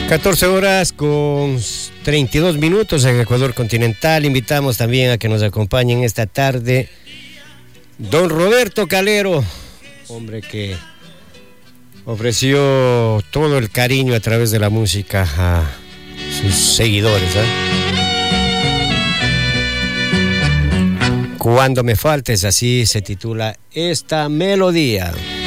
14 horas con 32 minutos en Ecuador continental. Invitamos también a que nos acompañen esta tarde don Roberto Calero, hombre que ofreció todo el cariño a través de la música a sus seguidores, Cuando me faltes, así se titula esta melodía.